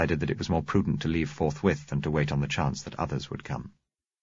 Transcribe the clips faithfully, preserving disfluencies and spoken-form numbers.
decided that it was more prudent to leave forthwith than to wait on the chance that others would come.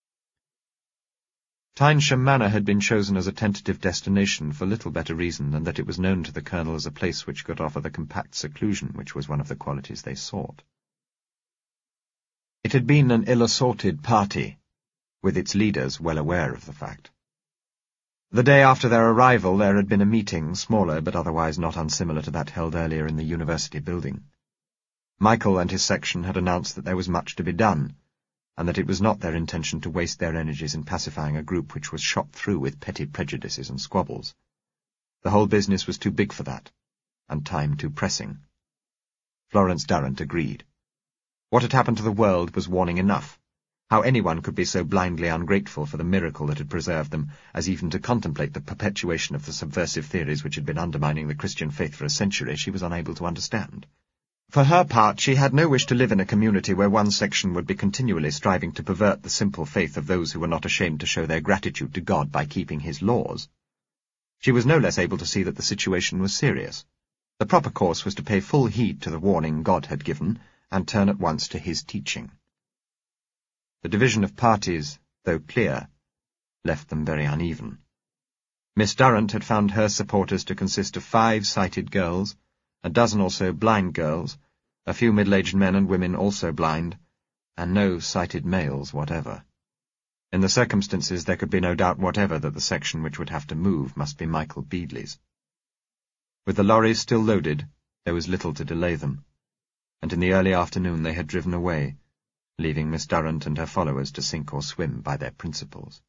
Tynesham Manor had been chosen as a tentative destination for little better reason than that it was known to the Colonel as a place which could offer the compact seclusion which was one of the qualities they sought. It had been an ill-assorted party, with its leaders well aware of the fact. The day after their arrival there had been a meeting, smaller but otherwise not unsimilar to that held earlier in the university building. Michael and his section had announced that there was much to be done, and that it was not their intention to waste their energies in pacifying a group which was shot through with petty prejudices and squabbles. The whole business was too big for that, and time too pressing. Florence Darrant agreed. What had happened to the world was warning enough. How anyone could be so blindly ungrateful for the miracle that had preserved them, as even to contemplate the perpetuation of the subversive theories which had been undermining the Christian faith for a century, she was unable to understand. For her part, she had no wish to live in a community where one section would be continually striving to pervert the simple faith of those who were not ashamed to show their gratitude to God by keeping his laws. She was no less able to see that the situation was serious. The proper course was to pay full heed to the warning God had given, and turn at once to his teaching. The division of parties, though clear, left them very uneven. Miss Darrant had found her supporters to consist of five sighted girls, a dozen or so blind girls, a few middle-aged men and women also blind, and no sighted males whatever. In the circumstances there could be no doubt whatever that the section which would have to move must be Michael Beadley's. With the lorries still loaded, there was little to delay them, and in the early afternoon they had driven away, leaving Miss Darrant and her followers to sink or swim by their principles.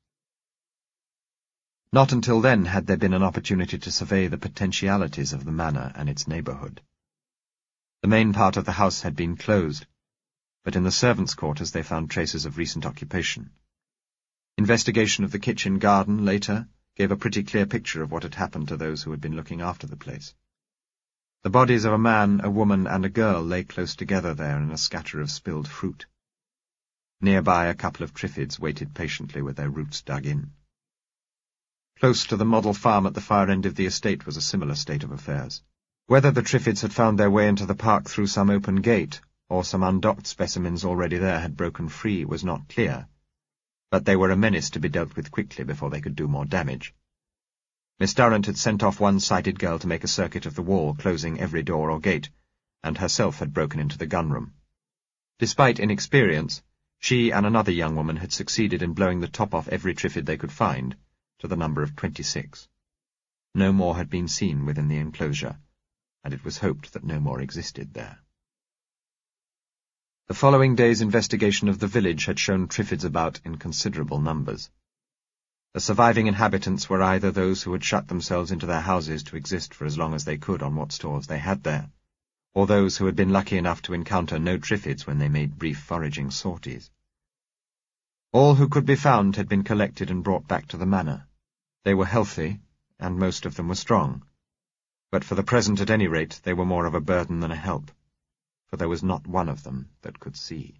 Not until then had there been an opportunity to survey the potentialities of the manor and its neighbourhood. The main part of the house had been closed, but in the servants' quarters they found traces of recent occupation. Investigation of the kitchen garden later gave a pretty clear picture of what had happened to those who had been looking after the place. The bodies of a man, a woman, and a girl lay close together there in a scatter of spilled fruit. Nearby a couple of triffids waited patiently with their roots dug in. Close to the model farm at the far end of the estate was a similar state of affairs. Whether the triffids had found their way into the park through some open gate, or some undocked specimens already there had broken free, was not clear, but they were a menace to be dealt with quickly before they could do more damage. Miss Darrant had sent off one sighted girl to make a circuit of the wall, closing every door or gate, and herself had broken into the gun-room. Despite inexperience, she and another young woman had succeeded in blowing the top off every triffid they could find, to the number of twenty-six. No more had been seen within the enclosure, and it was hoped that no more existed there. The following day's investigation of the village had shown triffids about in considerable numbers. The surviving inhabitants were either those who had shut themselves into their houses to exist for as long as they could on what stores they had there, or those who had been lucky enough to encounter no triffids when they made brief foraging sorties. All who could be found had been collected and brought back to the manor. They were healthy, and most of them were strong, but for the present at any rate they were more of a burden than a help, for there was not one of them that could see.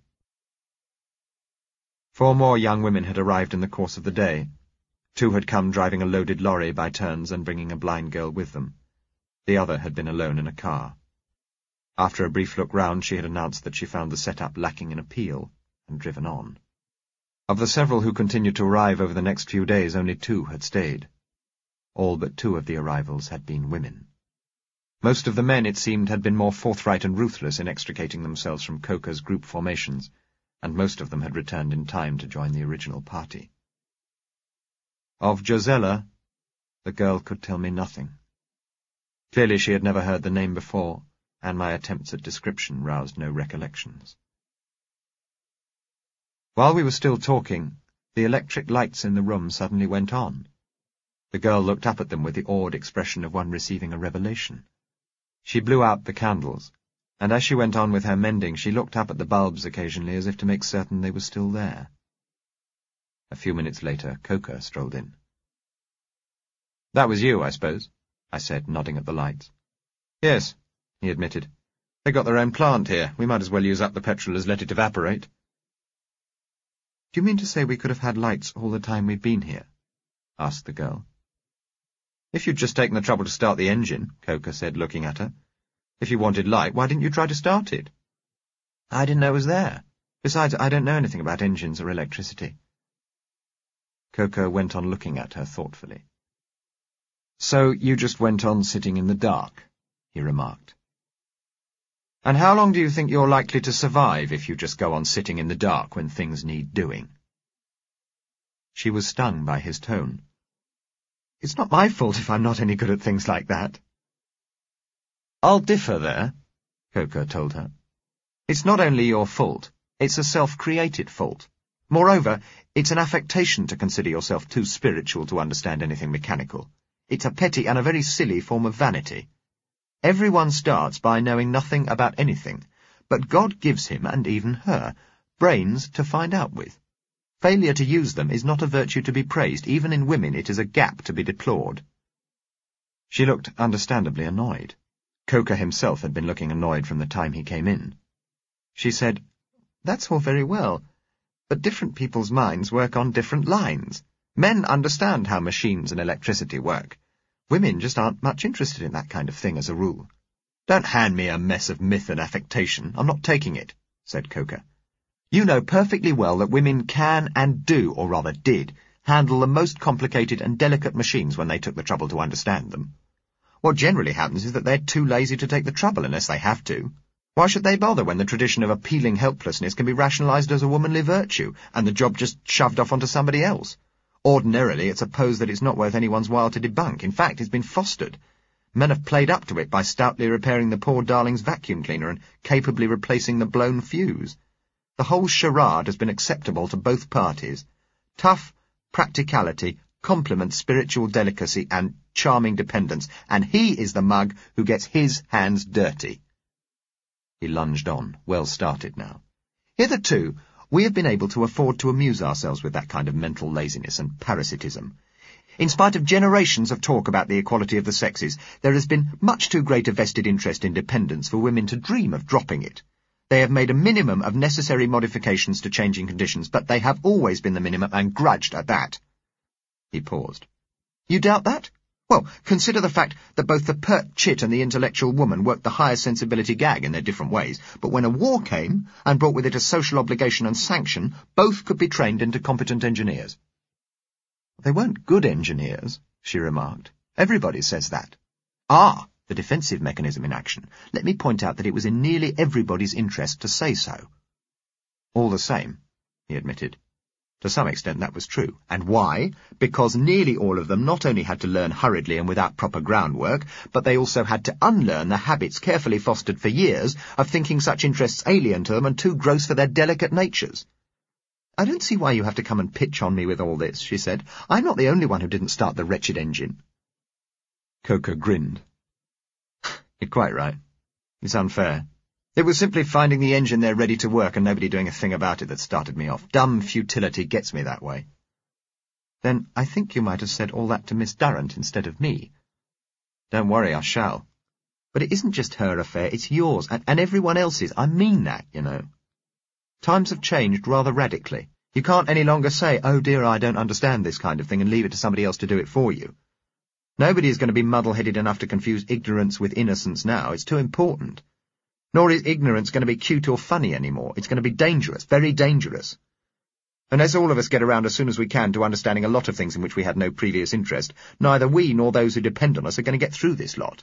Four more young women had arrived in the course of the day. Two had come driving a loaded lorry by turns and bringing a blind girl with them. The other had been alone in a car. After a brief look round, she had announced that she found the set-up lacking in appeal, and driven on. Of the several who continued to arrive over the next few days, only two had stayed. All but two of the arrivals had been women. Most of the men, it seemed, had been more forthright and ruthless in extricating themselves from Coker's group formations, and most of them had returned in time to join the original party. Of Josella, the girl could tell me nothing. Clearly she had never heard the name before, and my attempts at description roused no recollections. While we were still talking, the electric lights in the room suddenly went on. The girl looked up at them with the awed expression of one receiving a revelation. She blew out the candles, and as she went on with her mending, she looked up at the bulbs occasionally as if to make certain they were still there. A few minutes later, Coker strolled in. "That was you, I suppose?" I said, nodding at the lights. "Yes," he admitted. "They got their own plant here. We might as well use up the petrol as let it evaporate." "Do you mean to say we could have had lights all the time we've been here?" asked the girl. "If you'd just taken the trouble to start the engine," Coker said, looking at her. "If you wanted light, why didn't you try to start it?" I didn't know it was there. Besides, I don't know anything about engines or electricity. Coco went on looking at her thoughtfully. So you just went on sitting in the dark, he remarked. And how long do you think you're likely to survive if you just go on sitting in the dark when things need doing? She was stung by his tone. It's not my fault if I'm not any good at things like that. I'll differ there, Coco told her. It's not only your fault, it's a self-created fault. Moreover, it's an affectation to consider yourself too spiritual to understand anything mechanical. It's a petty and a very silly form of vanity. Everyone starts by knowing nothing about anything, but God gives him, and even her, brains to find out with. Failure to use them is not a virtue to be praised. Even in women it is a gap to be deplored. She looked understandably annoyed. Coco himself had been looking annoyed from the time he came in. She said, That's all very well, but different people's minds work on different lines. Men understand how machines and electricity work. Women just aren't much interested in that kind of thing as a rule. Don't hand me a mess of myth and affectation. I'm not taking it, said Coco. You know perfectly well that women can and do, or rather did, handle the most complicated and delicate machines when they took the trouble to understand them. What generally happens is that they're too lazy to take the trouble unless they have to. Why should they bother when the tradition of appealing helplessness can be rationalized as a womanly virtue, and the job just shoved off onto somebody else? Ordinarily, it's a pose that it's not worth anyone's while to debunk. In fact, it's been fostered. Men have played up to it by stoutly repairing the poor darling's vacuum cleaner and capably replacing the blown fuse. The whole charade has been acceptable to both parties. Tough practicality complements spiritual delicacy and charming dependence, and he is the mug who gets his hands dirty. He lunged on, well started now. Hitherto, we have been able to afford to amuse ourselves with that kind of mental laziness and parasitism. In spite of generations of talk about the equality of the sexes, there has been much too great a vested interest in dependence for women to dream of dropping it. They have made a minimum of necessary modifications to changing conditions, but they have always been the minimum and grudged at that. He paused. You doubt that? Well, consider the fact that both the pert chit and the intellectual woman worked the higher sensibility gag in their different ways, but when a war came, and brought with it a social obligation and sanction, both could be trained into competent engineers. They weren't good engineers, she remarked. Everybody says that. Ah, the defensive mechanism in action. Let me point out that it was in nearly everybody's interest to say so. All the same, he admitted. To some extent that was true. And why? Because nearly all of them not only had to learn hurriedly and without proper groundwork, but they also had to unlearn the habits carefully fostered for years of thinking such interests alien to them and too gross for their delicate natures. I don't see why you have to come and pitch on me with all this, she said. I'm not the only one who didn't start the wretched engine. Coco grinned. You're quite right. It's unfair. It was simply finding the engine there ready to work and nobody doing a thing about it that started me off. Dumb futility gets me that way. Then I think you might have said all that to Miss Durrant instead of me. Don't worry, I shall. But it isn't just her affair, it's yours, and, and everyone else's. I mean that, you know. Times have changed rather radically. You can't any longer say, oh dear, I don't understand this kind of thing, and leave it to somebody else to do it for you. Nobody is going to be muddle-headed enough to confuse ignorance with innocence now. It's too important. Nor is ignorance going to be cute or funny anymore. It's going to be dangerous, very dangerous. Unless all of us get around as soon as we can to understanding a lot of things in which we had no previous interest, neither we nor those who depend on us are going to get through this lot.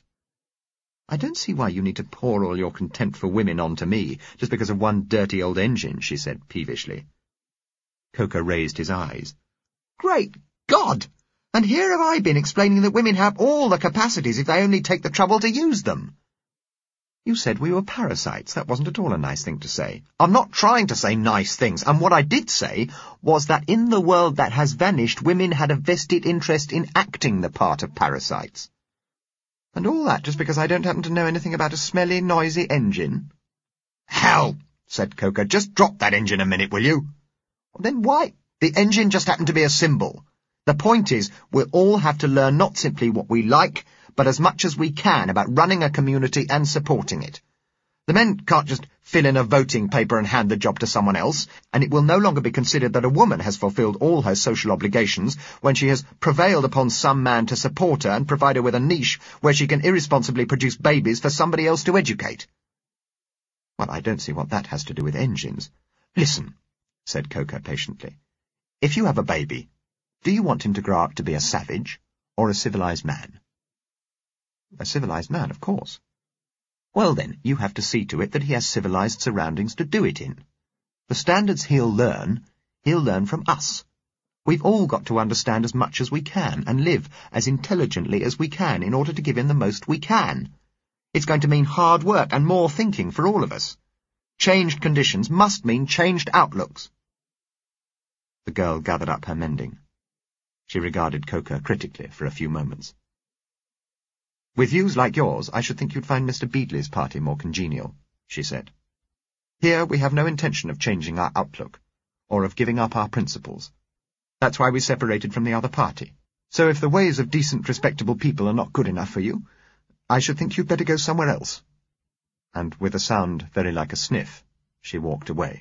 I don't see why you need to pour all your contempt for women onto me, just because of one dirty old engine, she said peevishly. Coco raised his eyes. Great God! And here have I been explaining that women have all the capacities if they only take the trouble to use them. You said we were parasites. That wasn't at all a nice thing to say. I'm not trying to say nice things, and what I did say was that in the world that has vanished, women had a vested interest in acting the part of parasites. And all that just because I don't happen to know anything about a smelly, noisy engine? Hell, said Coco, just drop that engine a minute, will you? Well, then why? The engine just happened to be a symbol. The point is, we'll all have to learn not simply what we like, but as much as we can about running a community and supporting it. The men can't just fill in a voting paper and hand the job to someone else, and it will no longer be considered that a woman has fulfilled all her social obligations when she has prevailed upon some man to support her and provide her with a niche where she can irresponsibly produce babies for somebody else to educate. Well, I don't see what that has to do with engines. Listen, said Coker patiently. If you have a baby, do you want him to grow up to be a savage or a civilized man? A civilized man, of course. Well then, you have to see to it that he has civilized surroundings to do it in. The standards he'll learn, he'll learn from us. We've all got to understand as much as we can and live as intelligently as we can in order to give him the most we can. It's going to mean hard work and more thinking for all of us. Changed conditions must mean changed outlooks. The girl gathered up her mending. She regarded Coker critically for a few moments. With views like yours, I should think you'd find Mister Beadley's party more congenial, she said. Here we have no intention of changing our outlook, or of giving up our principles. That's why we separated from the other party. So if the ways of decent, respectable people are not good enough for you, I should think you'd better go somewhere else. And with a sound very like a sniff, she walked away.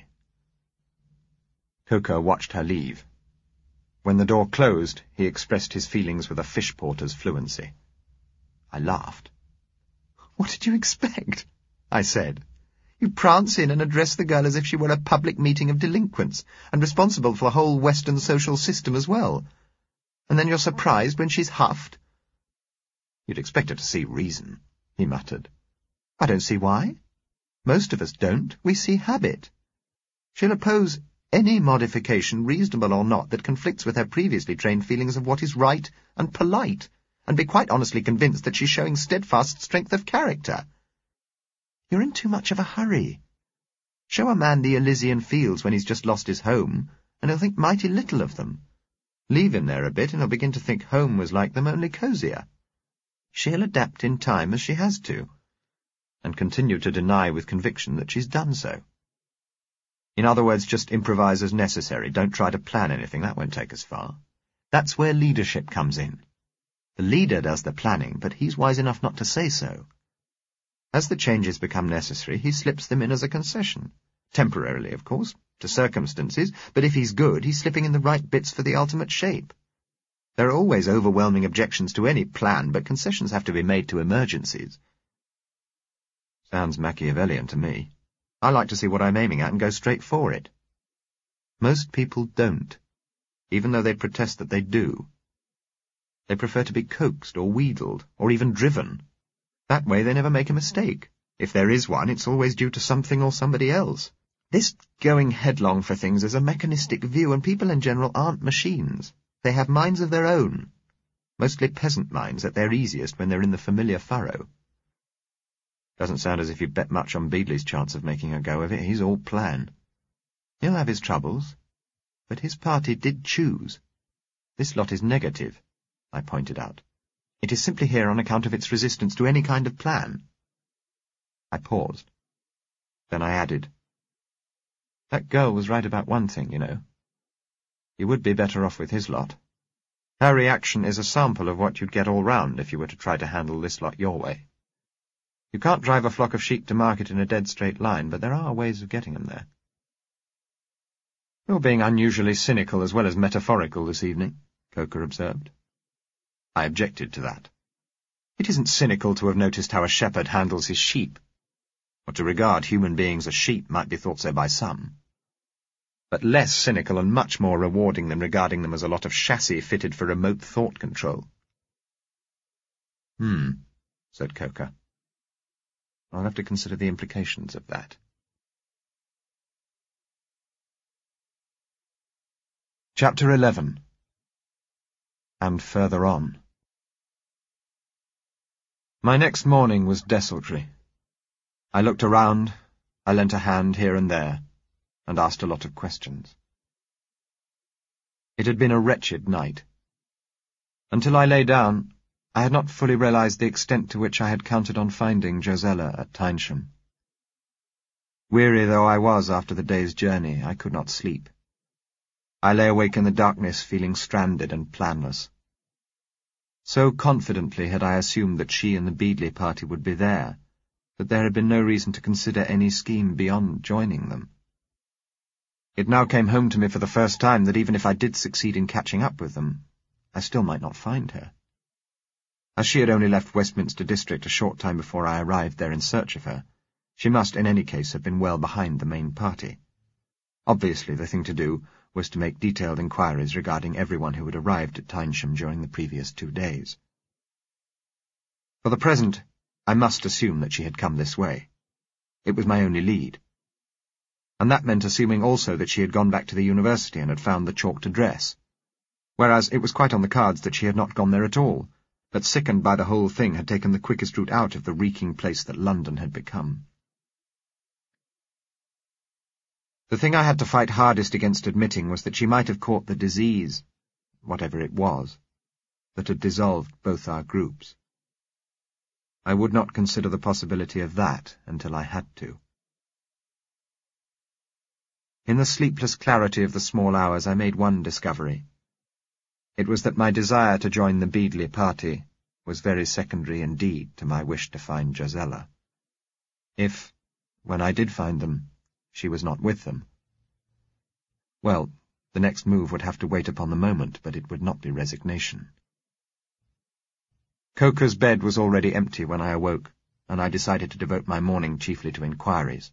Coker watched her leave. When the door closed, he expressed his feelings with a fish porter's fluency. I laughed. What did you expect? I said. You prance in and address the girl as if she were a public meeting of delinquents, and responsible for the whole Western social system as well. And then you're surprised when she's huffed. You'd expect her to see reason, he muttered. I don't see why. Most of us don't. We see habit. She'll oppose any modification, reasonable or not, that conflicts with her previously trained feelings of what is right and polite, and be quite honestly convinced that she's showing steadfast strength of character. You're in too much of a hurry. Show a man the Elysian fields when he's just lost his home, and he'll think mighty little of them. Leave him there a bit, and he'll begin to think home was like them, only cosier. She'll adapt in time as she has to, and continue to deny with conviction that she's done so. In other words, just improvise as necessary. Don't try to plan anything. That won't take us far. That's where leadership comes in. The leader does the planning, but he's wise enough not to say so. As the changes become necessary, he slips them in as a concession. Temporarily, of course, to circumstances, but if he's good, he's slipping in the right bits for the ultimate shape. There are always overwhelming objections to any plan, but concessions have to be made to emergencies. Sounds Machiavellian to me. I like to see what I'm aiming at and go straight for it. Most people don't, even though they protest that they do. They prefer to be coaxed or wheedled, or even driven. That way they never make a mistake. If there is one, it's always due to something or somebody else. This going headlong for things is a mechanistic view, and people in general aren't machines. They have minds of their own, mostly peasant minds at their easiest when they're in the familiar furrow. Doesn't sound as if you bet much on Beadley's chance of making a go of it. He's all plan. He'll have his troubles, but his party did choose. This lot is negative, I pointed out. It is simply here on account of its resistance to any kind of plan. I paused. Then I added, That girl was right about one thing, you know. You would be better off with his lot. Her reaction is a sample of what you'd get all round if you were to try to handle this lot your way. You can't drive a flock of sheep to market in a dead straight line, but there are ways of getting them there. You're being unusually cynical as well as metaphorical this evening, Coker observed. I objected to that. It isn't cynical to have noticed how a shepherd handles his sheep. Or to regard human beings as sheep might be thought so by some. But less cynical and much more rewarding than regarding them as a lot of chassis fitted for remote thought control. Hmm, said Coker. I'll have to consider the implications of that. Chapter eleven. And further on. My next morning was desultory. I looked around, I lent a hand here and there, and asked a lot of questions. It had been a wretched night. Until I lay down, I had not fully realized the extent to which I had counted on finding Josella at Tynesham. Weary though I was after the day's journey, I could not sleep. I lay awake in the darkness, feeling stranded and planless. So confidently had I assumed that she and the Beadley party would be there, that there had been no reason to consider any scheme beyond joining them. It now came home to me for the first time that even if I did succeed in catching up with them, I still might not find her. As she had only left Westminster District a short time before I arrived there in search of her, She must, in any case, have been well behind the main party. Obviously, the thing to do was to make detailed inquiries regarding everyone who had arrived at Tynesham during the previous two days. For the present, I must assume that she had come this way. It was my only lead. And that meant assuming also that she had gone back to the university and had found the chalked address, whereas it was quite on the cards that she had not gone there at all, but sickened by the whole thing had taken the quickest route out of the reeking place that London had become. The thing I had to fight hardest against admitting was that she might have caught the disease, whatever it was, that had dissolved both our groups. I would not consider the possibility of that until I had to. In the sleepless clarity of the small hours I made one discovery. It was that my desire to join the Beadley party was very secondary indeed to my wish to find Josella. If, when I did find them, she was not with them, well, the next move would have to wait upon the moment, but it would not be resignation. Coker's bed was already empty when I awoke, and I decided to devote my morning chiefly to inquiries.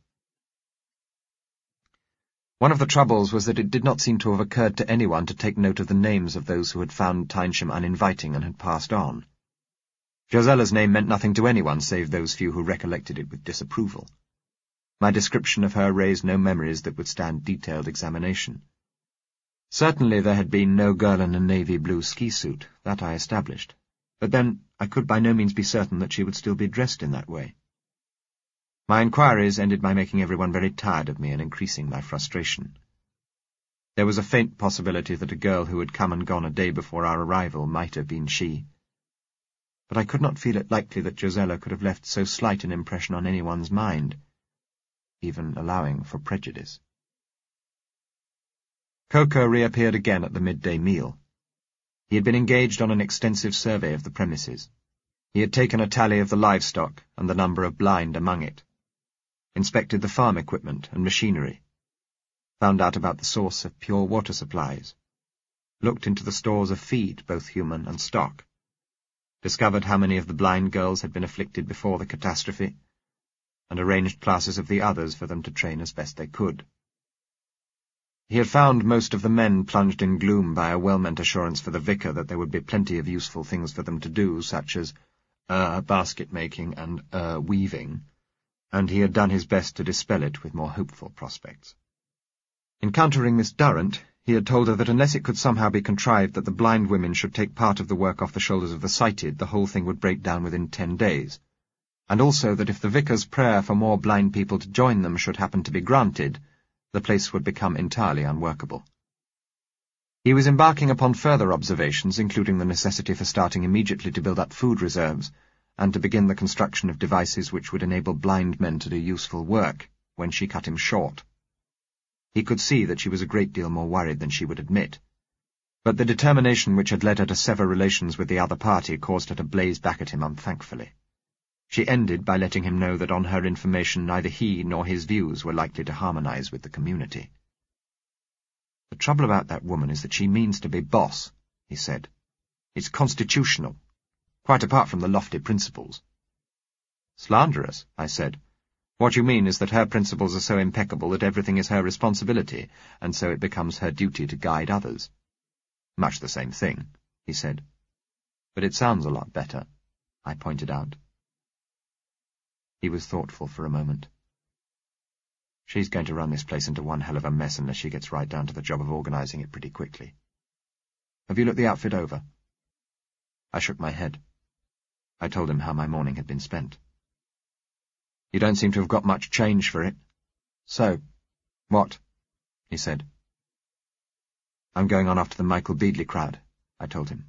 One of the troubles was that it did not seem to have occurred to anyone to take note of the names of those who had found Tynesham uninviting and had passed on. Josella's name meant nothing to anyone save those few who recollected it with disapproval. My description of her raised no memories that would stand detailed examination. Certainly there had been no girl in a navy blue ski suit, that I established, but then I could by no means be certain that she would still be dressed in that way. My inquiries ended by making everyone very tired of me and increasing my frustration. There was a faint possibility that a girl who had come and gone a day before our arrival might have been she, but I could not feel it likely that Josella could have left so slight an impression on anyone's mind, even allowing for prejudice. Coker reappeared again at the midday meal. He had been engaged on an extensive survey of the premises. He had taken a tally of the livestock and the number of blind among it, inspected the farm equipment and machinery, found out about the source of pure water supplies, looked into the stores of feed, both human and stock, discovered how many of the blind girls had been afflicted before the catastrophe, and arranged classes of the others for them to train as best they could. He had found most of the men plunged in gloom by a well-meant assurance for the vicar that there would be plenty of useful things for them to do, such as, uh, basket-making and, uh, weaving, and he had done his best to dispel it with more hopeful prospects. Encountering Miss Durrant, he had told her that unless it could somehow be contrived that the blind women should take part of the work off the shoulders of the sighted, the whole thing would break down within ten days, and also that if the vicar's prayer for more blind people to join them should happen to be granted, the place would become entirely unworkable. He was embarking upon further observations, including the necessity for starting immediately to build up food reserves, and to begin the construction of devices which would enable blind men to do useful work, when she cut him short. He could see that she was a great deal more worried than she would admit, but the determination which had led her to sever relations with the other party caused her to blaze back at him unthankfully. She ended by letting him know that on her information neither he nor his views were likely to harmonize with the community. "The trouble about that woman is that she means to be boss," he said. "It's constitutional, quite apart from the lofty principles." "Slanderous," I said. "What you mean is that her principles are so impeccable that everything is her responsibility, and so it becomes her duty to guide others." "Much the same thing," he said. "But it sounds a lot better," I pointed out. He was thoughtful for a moment. "She's going to run this place into one hell of a mess unless she gets right down to the job of organizing it pretty quickly. Have you looked the outfit over?" I shook my head. I told him how my morning had been spent. "You don't seem to have got much change for it." "So, what?" he said. "I'm going on after the Michael Beadley crowd," I told him.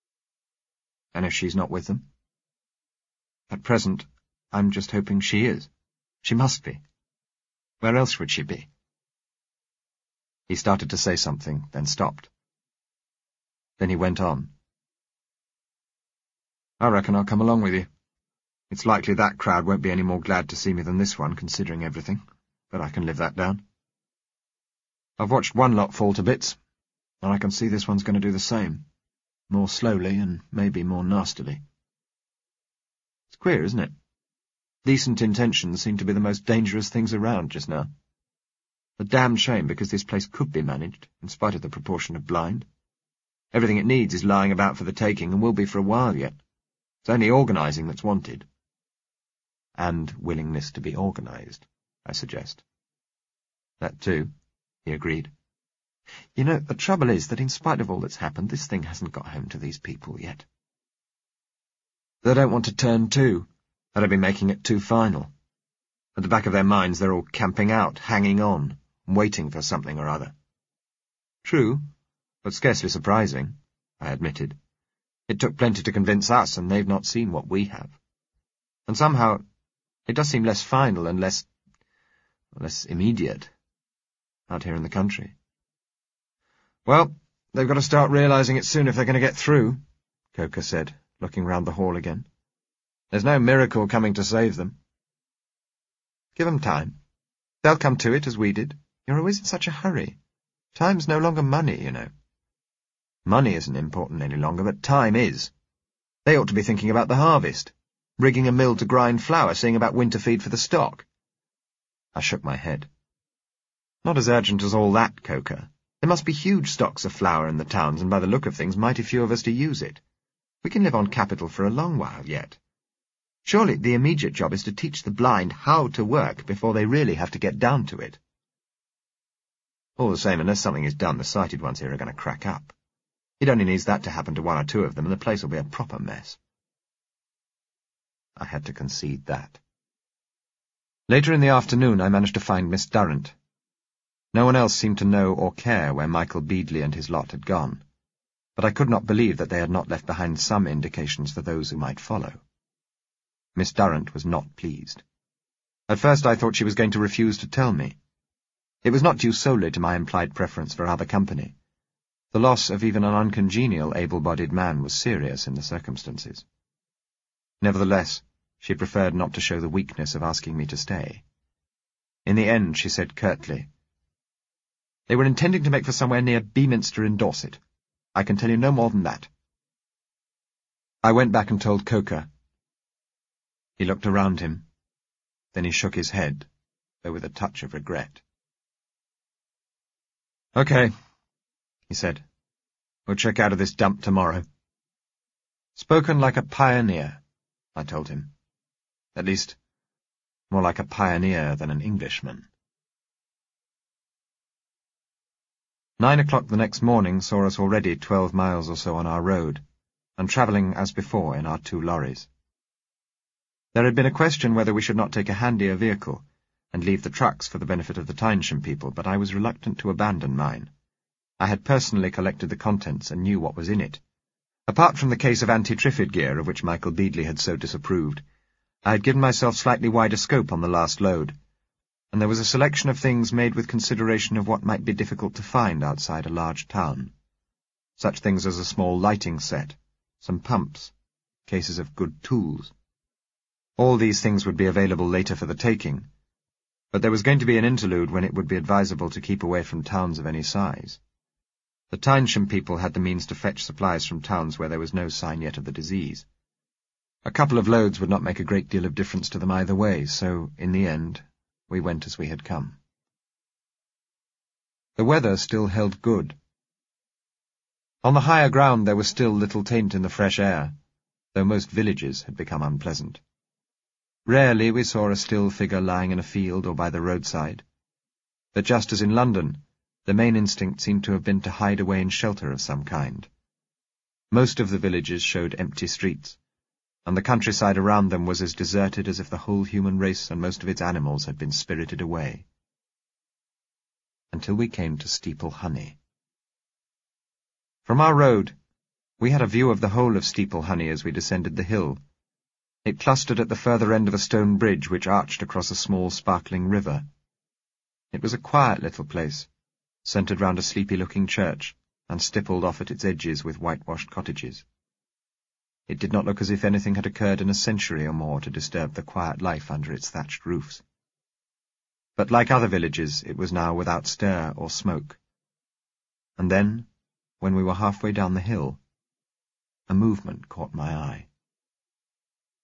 "And if she's not with them?" "At present, I'm just hoping she is. She must be. Where else would she be?" He started to say something, then stopped. Then he went on. "I reckon I'll come along with you. It's likely that crowd won't be any more glad to see me than this one, considering everything, but I can live that down. I've watched one lot fall to bits, and I can see this one's going to do the same, more slowly and maybe more nastily. It's queer, isn't it? Decent intentions seem to be the most dangerous things around just now. A damned shame, because this place could be managed, in spite of the proportion of blind. Everything it needs is lying about for the taking, and will be for a while yet. It's only organising that's wanted. And willingness to be organised, I suggest. That too, he agreed. You know, the trouble is that in spite of all that's happened, this thing hasn't got home to these people yet. They don't want to turn to. That'd be making it too final. At the back of their minds, they're all camping out, hanging on, waiting for something or other. True, but scarcely surprising, I admitted. It took plenty to convince us, and they've not seen what we have. And somehow, it does seem less final and less... less immediate out here in the country. Well, they've got to start realising it soon if they're going to get through, Coker said, looking round the hall again. There's no miracle coming to save them. Give them time. They'll come to it as we did. You're always in such a hurry. Time's no longer money, you know. Money isn't important any longer, but time is. They ought to be thinking about the harvest, rigging a mill to grind flour, seeing about winter feed for the stock. I shook my head. Not as urgent as all that, Coker. There must be huge stocks of flour in the towns, and by the look of things, mighty few of us to use it. We can live on capital for a long while yet. Surely the immediate job is to teach the blind how to work before they really have to get down to it. All the same, unless something is done, the sighted ones here are going to crack up. It only needs that to happen to one or two of them, and the place will be a proper mess. I had to concede that. Later in the afternoon, I managed to find Miss Durrant. No one else seemed to know or care where Michael Beadley and his lot had gone, but I could not believe that they had not left behind some indications for those who might follow. Miss Durrant was not pleased. At first I thought she was going to refuse to tell me. It was not due solely to my implied preference for other company. The loss of even an uncongenial, able-bodied man was serious in the circumstances. Nevertheless, she preferred not to show the weakness of asking me to stay. In the end, she said curtly, "They were intending to make for somewhere near Beaminster in Dorset. I can tell you no more than that." I went back and told Coker. He looked around him. Then he shook his head, though with a touch of regret. "Okay," he said. "We'll check out of this dump tomorrow." Spoken like a pioneer, I told him. At least, more like a pioneer than an Englishman. Nine o'clock the next morning saw us already twelve miles or so on our road, and travelling as before in our two lorries. There had been a question whether we should not take a handier vehicle, and leave the trucks for the benefit of the Tynesham people, but I was reluctant to abandon mine. I had personally collected the contents and knew what was in it. Apart from the case of anti-Triffid gear, of which Michael Beadley had so disapproved, I had given myself slightly wider scope on the last load, and there was a selection of things made with consideration of what might be difficult to find outside a large town. Such things as a small lighting set, some pumps, cases of good tools. All these things would be available later for the taking, but there was going to be an interlude when it would be advisable to keep away from towns of any size. The Tynesham people had the means to fetch supplies from towns where there was no sign yet of the disease. A couple of loads would not make a great deal of difference to them either way, so, in the end, we went as we had come. The weather still held good. On the higher ground there was still little taint in the fresh air, though most villages had become unpleasant. Rarely we saw a still figure lying in a field or by the roadside, but just as in London, the main instinct seemed to have been to hide away in shelter of some kind. Most of the villages showed empty streets, and the countryside around them was as deserted as if the whole human race and most of its animals had been spirited away. Until we came to Steeple Honey. From our road, we had a view of the whole of Steeple Honey as we descended the hill. It clustered at the further end of a stone bridge which arched across a small sparkling river. It was a quiet little place, centred round a sleepy-looking church, and stippled off at its edges with whitewashed cottages. It did not look as if anything had occurred in a century or more to disturb the quiet life under its thatched roofs. But like other villages, it was now without stir or smoke. And then, when we were halfway down the hill, a movement caught my eye.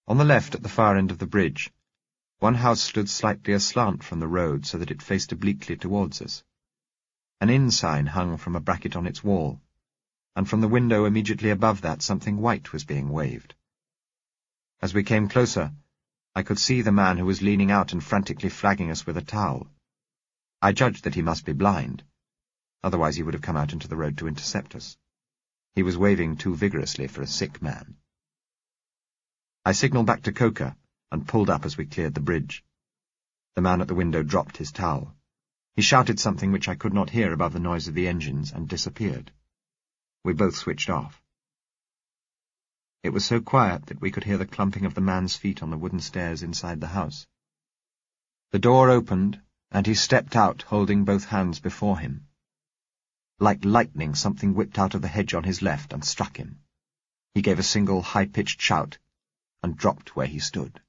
On the left, at the far end of the bridge, one house stood slightly aslant from the road so that it faced obliquely towards us. An inn sign hung from a bracket on its wall, and from the window immediately above that something white was being waved. As we came closer, I could see the man who was leaning out and frantically flagging us with a towel. I judged that he must be blind, otherwise he would have come out into the road to intercept us. He was waving too vigorously for a sick man. I signalled back to Coker and pulled up as we cleared the bridge. The man at the window dropped his towel. He shouted something which I could not hear above the noise of the engines and disappeared. We both switched off. It was so quiet that we could hear the clumping of the man's feet on the wooden stairs inside the house. The door opened, and he stepped out, holding both hands before him. Like lightning, something whipped out of the hedge on his left and struck him. He gave a single high-pitched shout and dropped where he stood.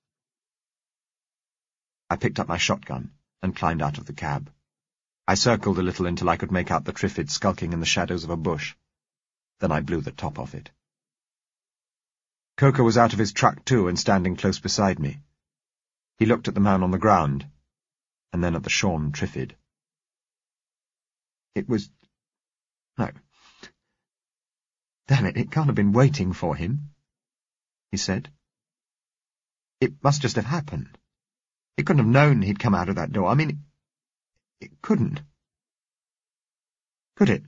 I picked up my shotgun and climbed out of the cab. I circled a little until I could make out the Triffid skulking in the shadows of a bush. Then I blew the top off it. Coker was out of his truck too and standing close beside me. He looked at the man on the ground, and then at the shorn Triffid. It was... No. Damn it, it can't have been waiting for him, he said. It must just have happened. It couldn't have known he'd come out of that door. I mean, it, it couldn't. Could it?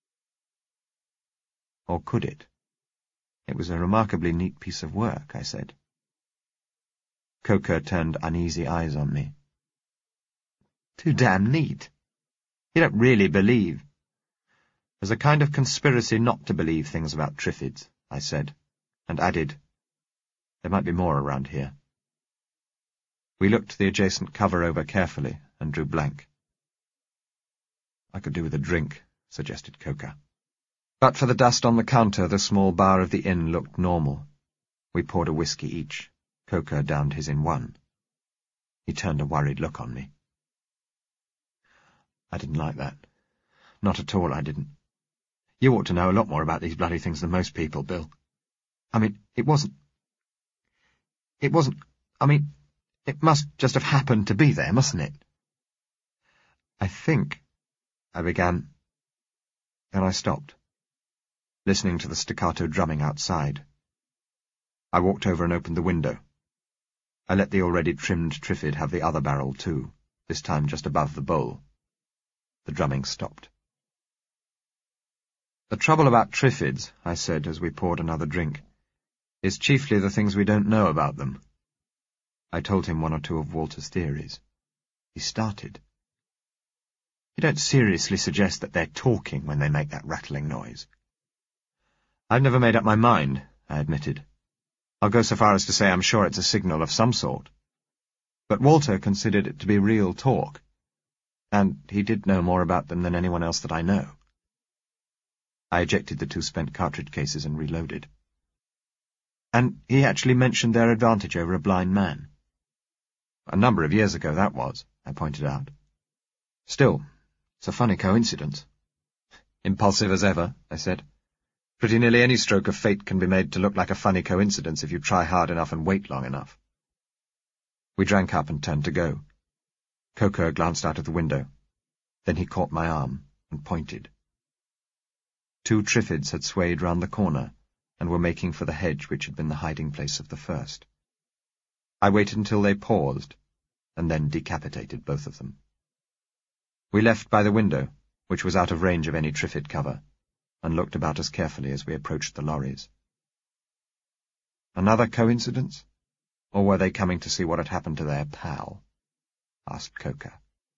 Or could it? It was a remarkably neat piece of work, I said. Coker turned uneasy eyes on me. Too damn neat. You don't really believe. There's a kind of conspiracy not to believe things about Triffids, I said, and added, there might be more around here. We looked the adjacent cover over carefully and drew blank. I could do with a drink, suggested Coker. But for the dust on the counter, the small bar of the inn looked normal. We poured a whisky each. Coker downed his in one. He turned a worried look on me. I didn't like that. Not at all, I didn't. You ought to know a lot more about these bloody things than most people, Bill. I mean, it wasn't... It wasn't... I mean, it must just have happened to be there, mustn't it? I think... I began. Then I stopped, listening to the staccato drumming outside. I walked over and opened the window. I let the already trimmed Triffid have the other barrel too, this time just above the bowl. The drumming stopped. The trouble about Triffids, I said as we poured another drink, is chiefly the things we don't know about them. I told him one or two of Walter's theories. He started. You don't seriously suggest that they're talking when they make that rattling noise? I've never made up my mind, I admitted. I'll go so far as to say I'm sure it's a signal of some sort. But Walter considered it to be real talk, and he did know more about them than anyone else that I know. I ejected the two spent cartridge cases and reloaded. And he actually mentioned their advantage over a blind man. A number of years ago, that was, I pointed out. Still, it's a funny coincidence. Impulsive as ever, I said. Pretty nearly any stroke of fate can be made to look like a funny coincidence if you try hard enough and wait long enough. We drank up and turned to go. Coker glanced out of the window. Then he caught my arm and pointed. Two Triffids had swayed round the corner and were making for the hedge which had been the hiding place of the first. I waited until they paused, and then decapitated both of them. We left by the window, which was out of range of any Triffid cover, and looked about us carefully as we approached the lorries. Another coincidence? Or were they coming to see what had happened to their pal? Asked Coker.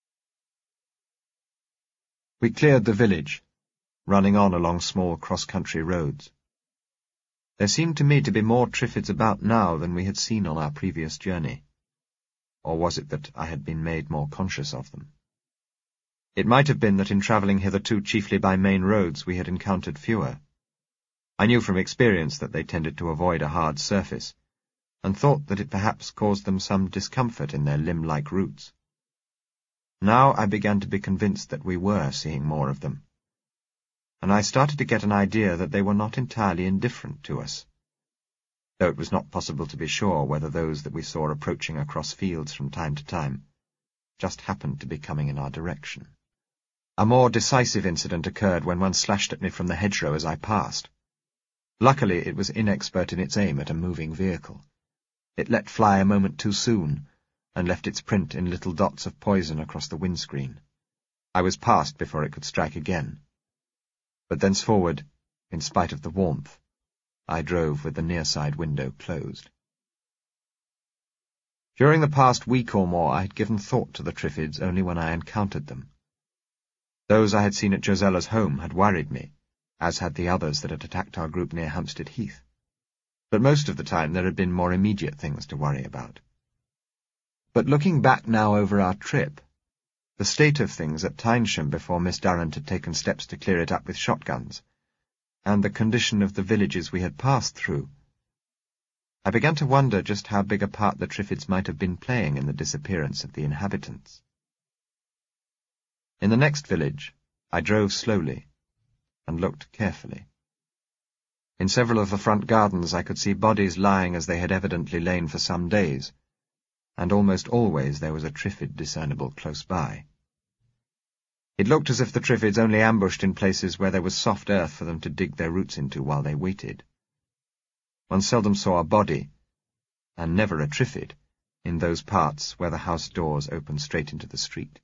We cleared the village, running on along small cross-country roads. There seemed to me to be more Triffids about now than we had seen on our previous journey. Or was it that I had been made more conscious of them? It might have been that in travelling hitherto chiefly by main roads we had encountered fewer. I knew from experience that they tended to avoid a hard surface, and thought that it perhaps caused them some discomfort in their limb-like routes. Now I began to be convinced that we were seeing more of them, and I started to get an idea that they were not entirely indifferent to us. though it was not possible to be sure whether those that we saw approaching across fields from time to time just happened to be coming in our direction. A more decisive incident occurred when one slashed at me from the hedgerow as I passed. Luckily, it was inexpert in its aim at a moving vehicle. It let fly a moment too soon, and left its print in little dots of poison across the windscreen. I was past before it could strike again. But thenceforward, in spite of the warmth, I drove with the near side window closed. During the past week or more I had given thought to the Triffids only when I encountered them. Those I had seen at Josella's home had worried me, as had the others that had attacked our group near Hampstead Heath. But most of the time there had been more immediate things to worry about. But looking back now over our trip, the state of things at Tynesham before Miss Durrant had taken steps to clear it up with shotguns, and the condition of the villages we had passed through, I began to wonder just how big a part the Triffids might have been playing in the disappearance of the inhabitants. In the next village, I drove slowly and looked carefully. In several of the front gardens I could see bodies lying as they had evidently lain for some days, and almost always there was a Triffid discernible close by. It looked as if the Triffids only ambushed in places where there was soft earth for them to dig their roots into while they waited. One seldom saw a body, and never a Triffid, in those parts where the house doors opened straight into the street.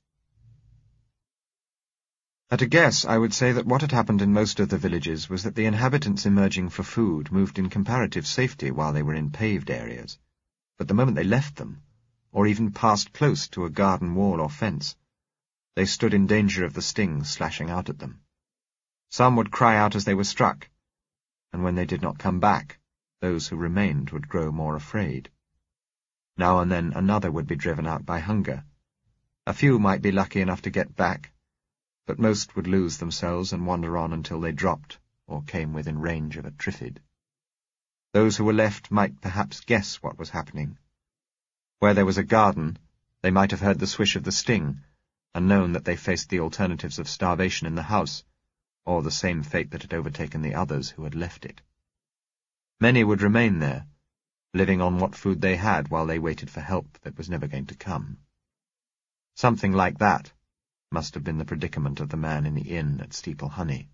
At a guess, I would say that what had happened in most of the villages was that the inhabitants emerging for food moved in comparative safety while they were in paved areas, but the moment they left them, or even passed close to a garden wall or fence, they stood in danger of the stings slashing out at them. Some would cry out as they were struck, and when they did not come back, those who remained would grow more afraid. Now and then another would be driven out by hunger. A few might be lucky enough to get back, but most would lose themselves and wander on until they dropped or came within range of a Triffid. Those who were left might perhaps guess what was happening. Where there was a garden, they might have heard the swish of the sting, and known that they faced the alternatives of starvation in the house, or the same fate that had overtaken the others who had left it. Many would remain there, living on what food they had while they waited for help that was never going to come. Something like that must have been the predicament of the man in the inn at Steeple Honey.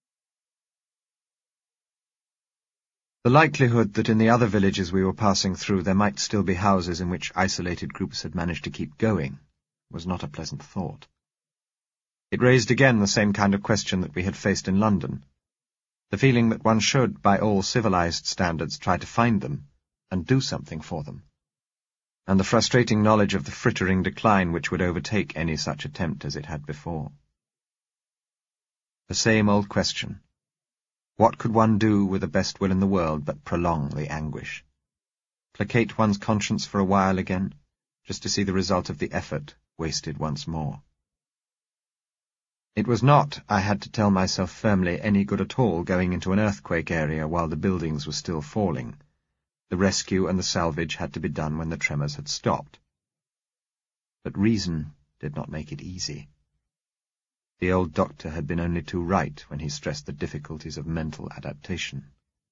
The likelihood that in the other villages we were passing through there might still be houses in which isolated groups had managed to keep going was not a pleasant thought. It raised again the same kind of question that we had faced in London, the feeling that one should, by all civilized standards, try to find them and do something for them, and the frustrating knowledge of the frittering decline which would overtake any such attempt as it had before. The same old question. What could one do with the best will in the world but prolong the anguish? Placate one's conscience for a while again, just to see the result of the effort wasted once more. It was not, I had to tell myself firmly, any good at all going into an earthquake area while the buildings were still falling. The rescue and the salvage had to be done when the tremors had stopped. But reason did not make it easy. The old doctor had been only too right when he stressed the difficulties of mental adaptation.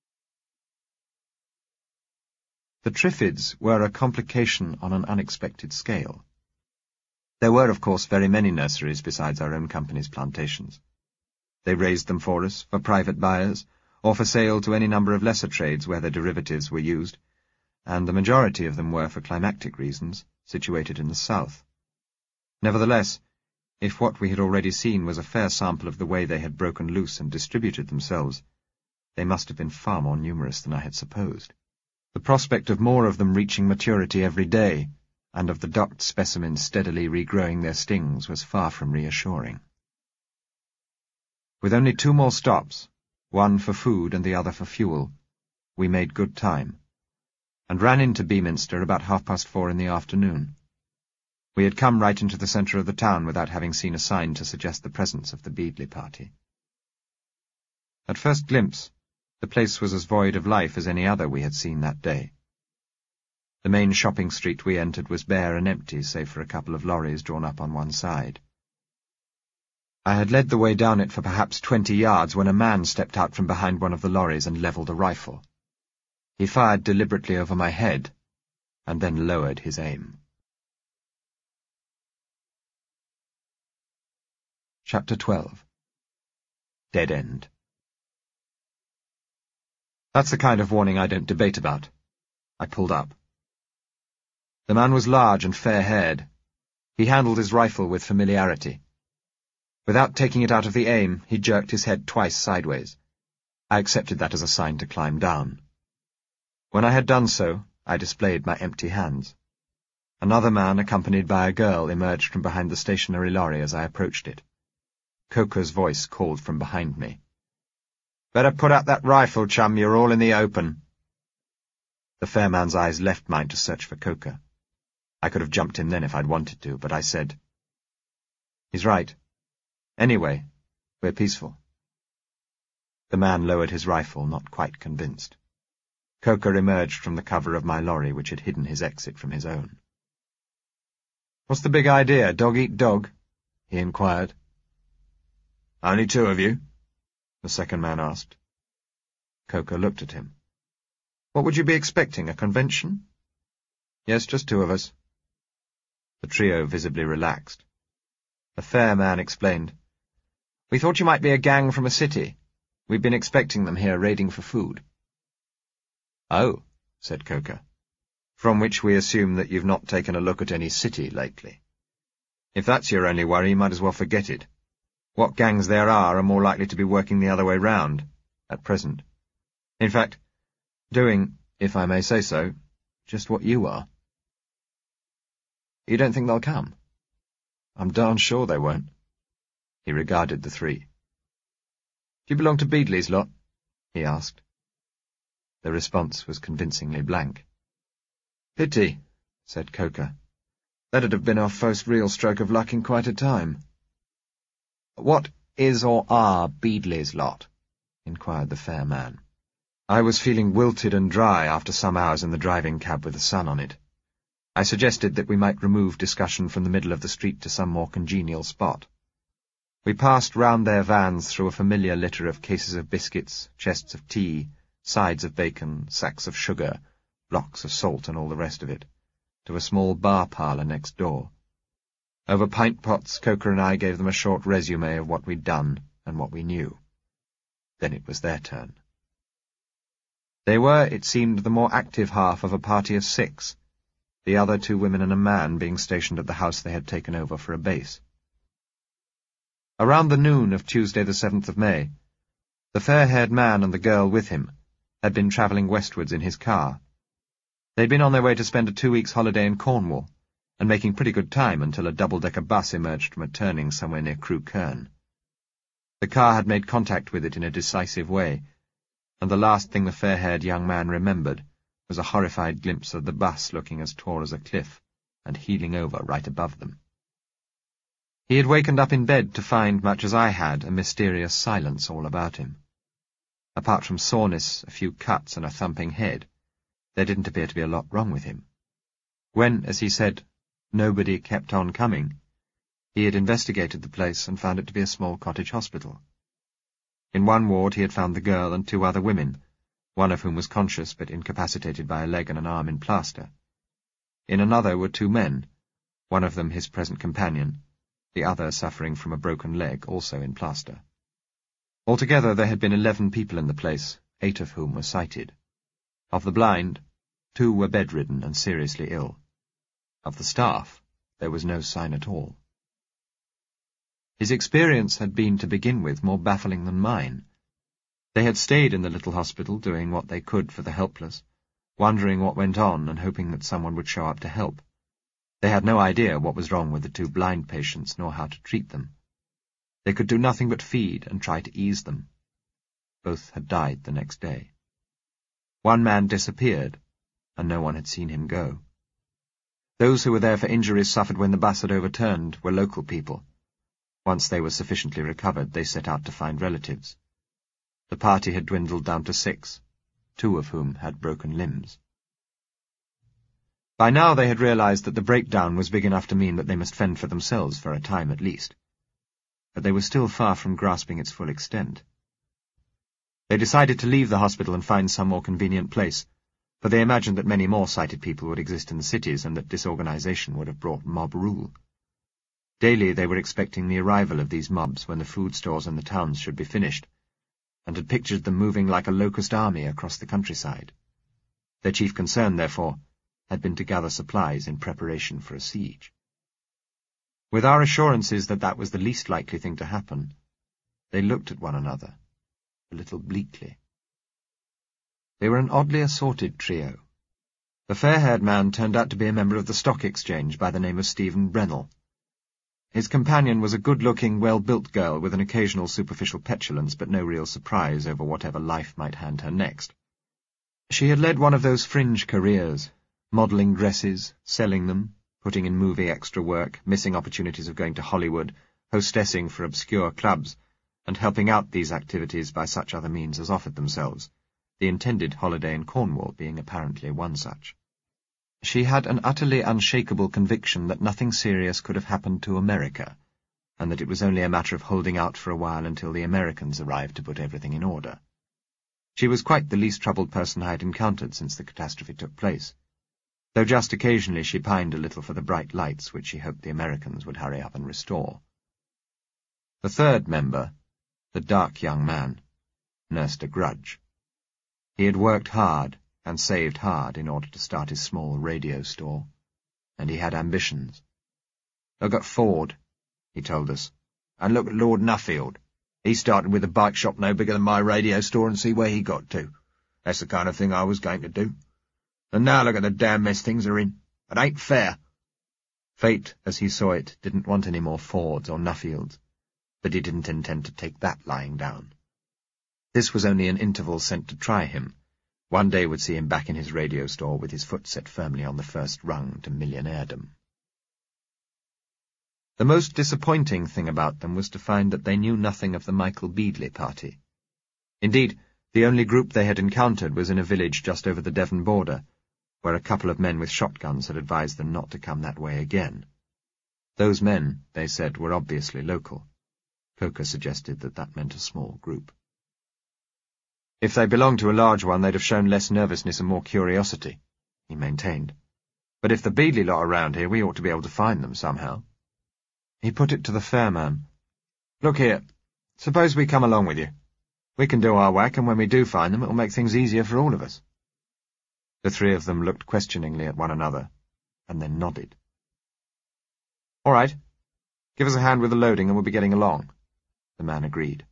The Triffids were a complication on an unexpected scale. There were, of course, very many nurseries besides our own company's plantations. They raised them for us, for private buyers, or for sale to any number of lesser trades where their derivatives were used, and the majority of them were, for climactic reasons, situated in the south. Nevertheless, if what we had already seen was a fair sample of the way they had broken loose and distributed themselves, they must have been far more numerous than I had supposed. The prospect of more of them reaching maturity every day, and of the docked specimens steadily regrowing their stings, was far from reassuring. With only two more stops, one for food and the other for fuel, we made good time, and ran into Beaminster about half past four in the afternoon. We had come right into the centre of the town without having seen a sign to suggest the presence of the Beadley party. At first glimpse, the place was as void of life as any other we had seen that day. The main shopping street we entered was bare and empty, save for a couple of lorries drawn up on one side. I had led the way down it for perhaps twenty yards when a man stepped out from behind one of the lorries and levelled a rifle. He fired deliberately over my head, and then lowered his aim. Chapter twelve. Dead End. That's the kind of warning I don't debate about. I pulled up. The man was large and fair-haired. He handled his rifle with familiarity. Without taking it out of the aim, he jerked his head twice sideways. I accepted that as a sign to climb down. When I had done so, I displayed my empty hands. Another man, accompanied by a girl, emerged from behind the stationary lorry as I approached it. Coker's voice called from behind me. "Better put up that rifle, chum, you're all in the open." The fair man's eyes left mine to search for Coker. I could have jumped him then if I'd wanted to, but I said, "He's right. Anyway, we're peaceful." The man lowered his rifle, not quite convinced. Coker emerged from the cover of my lorry, which had hidden his exit from his own. "What's the big idea, dog-eat-dog?" he inquired. "Only two of you?" the second man asked. Coker looked at him. "What would you be expecting, a convention?" "Yes, just two of us." The trio visibly relaxed. The fair man explained, "We thought you might be a gang from a city. We've been expecting them here raiding for food." "Oh," said Coker, "from which we assume that you've not taken a look at any city lately. If that's your only worry, you might as well forget it. What gangs there are are more likely to be working the other way round, at present. In fact, doing, if I may say so, just what you are." "You don't think they'll come?" "I'm darn sure they won't." He regarded the three. "Do you belong to Beadley's lot?" he asked. The response was convincingly blank. "Pity," said Coker. "That'd have been our first real stroke of luck in quite a time." "What is or are Beadley's lot?" inquired the fair man. I was feeling wilted and dry after some hours in the driving cab with the sun on it. I suggested that we might remove discussion from the middle of the street to some more congenial spot. We passed round their vans through a familiar litter of cases of biscuits, chests of tea, sides of bacon, sacks of sugar, blocks of salt, and all the rest of it, to a small bar parlour next door. Over pint pots, Coker and I gave them a short resume of what we'd done and what we knew. Then it was their turn. They were, it seemed, the more active half of a party of six, the other two women and a man being stationed at the house they had taken over for a base. Around the noon of Tuesday the seventh of May, the fair-haired man and the girl with him had been travelling westwards in his car. They'd been on their way to spend a two weeks' holiday in Cornwall, and making pretty good time until a double-decker bus emerged from a turning somewhere near Crewe Kern. The car had made contact with it in a decisive way, and the last thing the fair-haired young man remembered was a horrified glimpse of the bus looking as tall as a cliff and heeling over right above them. He had wakened up in bed to find, much as I had, a mysterious silence all about him. Apart from soreness, a few cuts, and a thumping head, there didn't appear to be a lot wrong with him. When, as he said, nobody kept on coming, he had investigated the place and found it to be a small cottage hospital. In one ward he had found the girl and two other women, one of whom was conscious but incapacitated by a leg and an arm in plaster. In another were two men, one of them his present companion, the other suffering from a broken leg, also in plaster. Altogether there had been eleven people in the place, eight of whom were sighted. Of the blind, two were bedridden and seriously ill. Of the staff, there was no sign at all. His experience had been, to begin with, more baffling than mine. They had stayed in the little hospital, doing what they could for the helpless, wondering what went on and hoping that someone would show up to help. They had no idea what was wrong with the two blind patients, nor how to treat them. They could do nothing but feed and try to ease them. Both had died the next day. One man disappeared, and no one had seen him go. Those who were there for injuries suffered when the bus had overturned were local people. Once they were sufficiently recovered, they set out to find relatives. The party had dwindled down to six, two of whom had broken limbs. By now they had realized that the breakdown was big enough to mean that they must fend for themselves for a time at least. But they were still far from grasping its full extent. They decided to leave the hospital and find some more convenient place, for they imagined that many more sighted people would exist in the cities and that disorganization would have brought mob rule. Daily they were expecting the arrival of these mobs when the food stores in the towns should be finished, and had pictured them moving like a locust army across the countryside. Their chief concern, therefore, had been to gather supplies in preparation for a siege. With our assurances that that was the least likely thing to happen, they looked at one another, a little bleakly. They were an oddly assorted trio. The fair-haired man turned out to be a member of the Stock Exchange by the name of Stephen Brennell. His companion was a good-looking, well-built girl with an occasional superficial petulance but no real surprise over whatever life might hand her next. She had led one of those fringe careers, modelling dresses, selling them, putting in movie extra work, missing opportunities of going to Hollywood, hostessing for obscure clubs, and helping out these activities by such other means as offered themselves, the intended holiday in Cornwall being apparently one such. She had an utterly unshakable conviction that nothing serious could have happened to America, and that it was only a matter of holding out for a while until the Americans arrived to put everything in order. She was quite the least troubled person I had encountered since the catastrophe took place, though just occasionally she pined a little for the bright lights which she hoped the Americans would hurry up and restore. The third member, the dark young man, nursed a grudge. He had worked hard and saved hard in order to start his small radio store, and he had ambitions. "Look at Ford," he told us, "and look at Lord Nuffield. He started with a bike shop no bigger than my radio store and see where he got to. That's the kind of thing I was going to do. And now look at the damn mess things are in. It ain't fair." Fate, as he saw it, didn't want any more Fords or Nuffields, but he didn't intend to take that lying down. This was only an interval sent to try him. One day would see him back in his radio store with his foot set firmly on the first rung to millionairedom. The most disappointing thing about them was to find that they knew nothing of the Michael Beadley party. Indeed, the only group they had encountered was in a village just over the Devon border, where a couple of men with shotguns had advised them not to come that way again. Those men, they said, were obviously local. Coker suggested that that meant a small group. If they belonged to a large one, they'd have shown less nervousness and more curiosity, he maintained. But if the Beadley lot are round here, we ought to be able to find them somehow. He put it to the fair man. "Look here, suppose we come along with you. We can do our whack, and when we do find them, it will make things easier for all of us." The three of them looked questioningly at one another, and then nodded. "All right. Give us a hand with the loading, and we'll be getting along," the man agreed.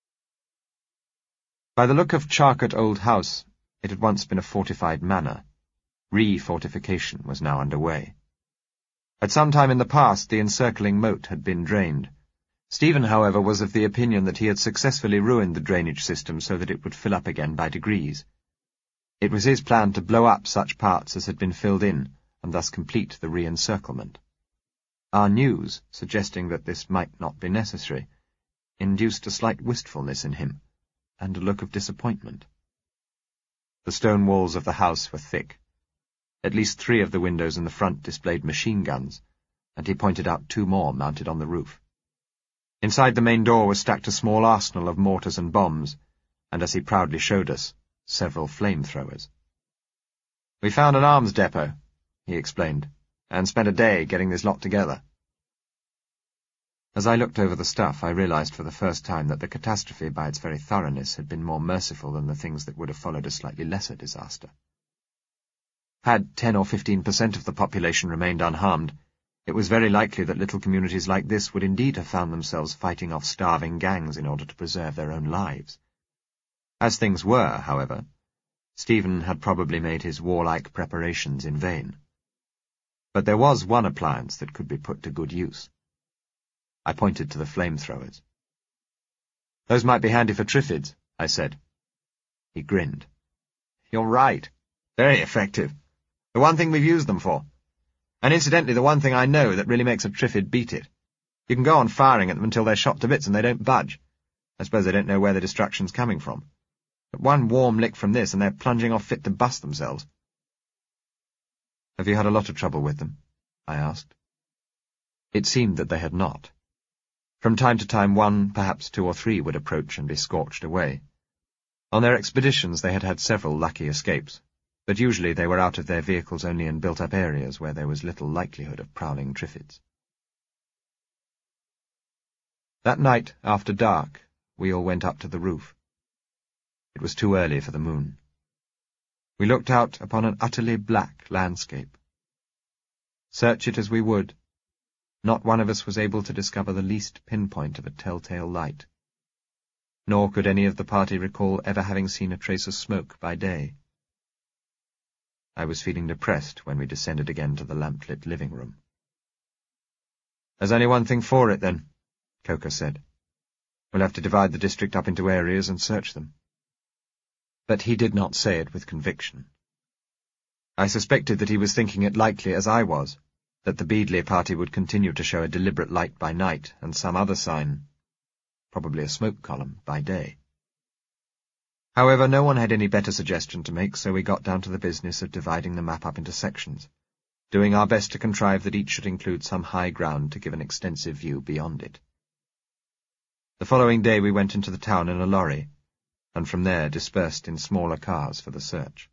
By the look of Charcote Old House, it had once been a fortified manor. Re-fortification was now underway. At some time in the past, the encircling moat had been drained. Stephen, however, was of the opinion that he had successfully ruined the drainage system so that it would fill up again by degrees. It was his plan to blow up such parts as had been filled in, and thus complete the re-encirclement. Our news, suggesting that this might not be necessary, induced a slight wistfulness in him, and a look of disappointment. The stone walls of the house were thick. At least three of the windows in the front displayed machine guns, and he pointed out two more mounted on the roof. Inside the main door was stacked a small arsenal of mortars and bombs, and as he proudly showed us, several flamethrowers. "We found an arms depot," he explained, "and spent a day getting this lot together." As I looked over the stuff, I realized for the first time that the catastrophe by its very thoroughness had been more merciful than the things that would have followed a slightly lesser disaster. Had ten or fifteen percent of the population remained unharmed, it was very likely that little communities like this would indeed have found themselves fighting off starving gangs in order to preserve their own lives. As things were, however, Stephen had probably made his warlike preparations in vain. But there was one appliance that could be put to good use. I pointed to the flamethrowers. "Those might be handy for Triffids," I said. He grinned. "You're right. Very effective. The one thing we've used them for. And incidentally, the one thing I know that really makes a Triffid beat it. You can go on firing at them until they're shot to bits and they don't budge. I suppose they don't know where the destruction's coming from. But one warm lick from this and they're plunging off fit to bust themselves." "Have you had a lot of trouble with them?" I asked. It seemed that they had not. From time to time one, perhaps two or three, would approach and be scorched away. On their expeditions they had had several lucky escapes, but usually they were out of their vehicles only in built-up areas where there was little likelihood of prowling Triffids. That night, after dark, we all went up to the roof. It was too early for the moon. We looked out upon an utterly black landscape. Search it as we would, not one of us was able to discover the least pinpoint of a telltale light. Nor could any of the party recall ever having seen a trace of smoke by day. I was feeling depressed when we descended again to the lamp-lit living room. "There's only one thing for it, then," Coker said. "We'll have to divide the district up into areas and search them." But he did not say it with conviction. I suspected that he was thinking it likely, as I was, that the Beadley party would continue to show a deliberate light by night and some other sign, probably a smoke column, by day. However, no one had any better suggestion to make, so we got down to the business of dividing the map up into sections, doing our best to contrive that each should include some high ground to give an extensive view beyond it. The following day we went into the town in a lorry, and from there dispersed in smaller cars for the search.